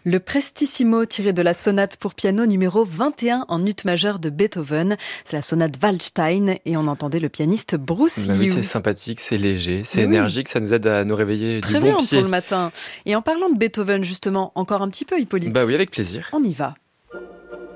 Le Prestissimo tiré de la sonate pour piano numéro 21 en ut majeur de Beethoven. C'est la sonate Waldstein et on entendait le pianiste Bruce Bah oui, Liu. c'est sympathique, c'est léger, c'est Mais oui. énergique, ça nous aide à nous réveiller du Très bon bien pour pied. le matin. Et en parlant de Beethoven justement, encore un petit peu Hippolyte. Bah oui, avec plaisir. On y va.